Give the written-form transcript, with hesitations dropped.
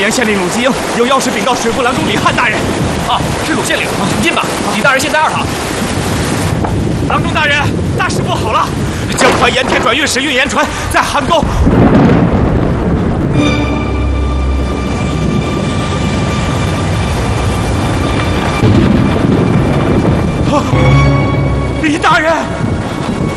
阳县令鲁吉英有要事禀告水部郎中李汉大人。啊，是鲁县令，进吧。李大人现在二堂。郎中大人，大事不好了！江淮盐田转运使运盐船在汉沟。